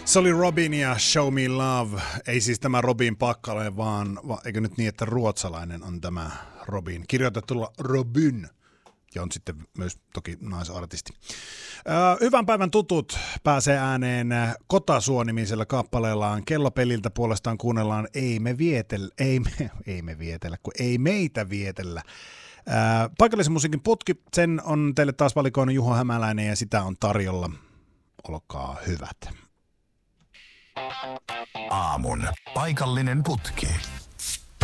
Se oli Robin ja Show Me Love. Ei siis tämä Robin Pakkale, vaan eikö nyt niin, että ruotsalainen on tämä Robin. Kirjoitettuna Robin. Ja on sitten myös toki naisartisti. Hyvän päivän tutut pääsee ääneen Kotasuo-nimisellä kappaleellaan. Kellopeliltä puolestaan kuunnellaan Ei meitä vietellä. Paikallisen musiikin putki, sen on teille taas valikoinut Juho Hämäläinen ja sitä on tarjolla. Olkaa hyvät. Aamun paikallinen putki.